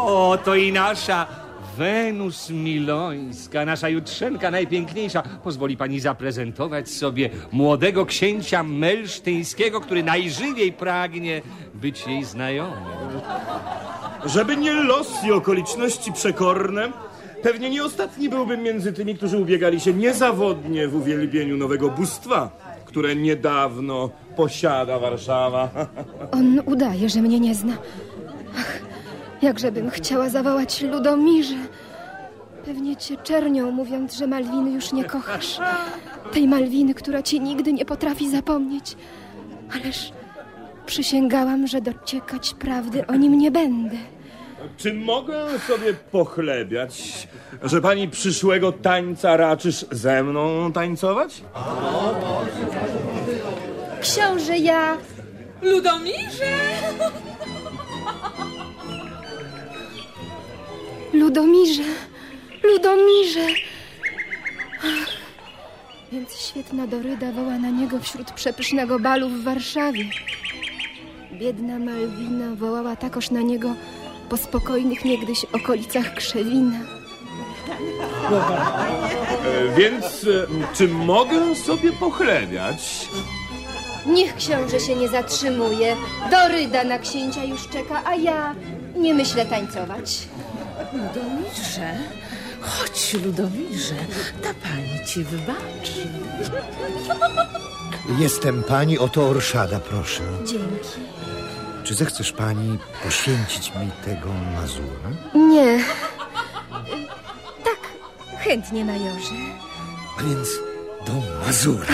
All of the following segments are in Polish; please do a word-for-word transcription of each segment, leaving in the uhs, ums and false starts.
O, to i nasza Wenus Milońska, nasza jutrzenka najpiękniejsza. Pozwoli pani zaprezentować sobie młodego księcia melsztyńskiego, który najżywiej pragnie być jej znajomym. Żeby nie los i okoliczności przekorne, pewnie nie ostatni byłbym między tymi, którzy ubiegali się niezawodnie w uwielbieniu nowego bóstwa, które niedawno posiada Warszawa. On udaje, że mnie nie zna. Ach, jakżebym chciała zawołać Ludomirze. Pewnie cię czernią, mówiąc, że Malwiny już nie kochasz. Tej Malwiny, która cię nigdy nie potrafi zapomnieć. Ależ przysięgałam, że dociekać prawdy o nim nie będę. Czy mogę sobie pochlebiać, że pani przyszłego tańca raczysz ze mną tańcować? Książę, ja... Ludomirze! Ludomirze, Ludomirze. Ach, więc świetna Doryda woła na niego wśród przepysznego balu w Warszawie. Biedna Malwina wołała takoż na niego po spokojnych niegdyś okolicach Krzewina. E, więc e, czy mogę sobie pochlebiać? Niech książę się nie zatrzymuje. Doryda na księcia już czeka, a ja nie myślę tańcować. Ludomirze, chodź, Ludomirze, ta pani ci wybaczy. Jestem pani, oto orszada, proszę. Dzięki. Czy zechcesz pani poświęcić mi tego Mazura? Nie. Tak, chętnie, majorze. A więc do Mazura.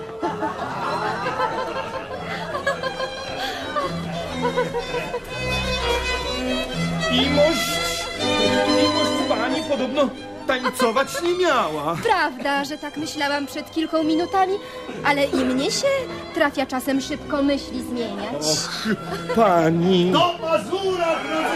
Imość, imość pani podobno tańcować nie miała. Prawda, że tak myślałam przed kilku minutami, ale i mnie się trafia czasem szybko myśli zmieniać. Och, pani. Do Mazura, drodzy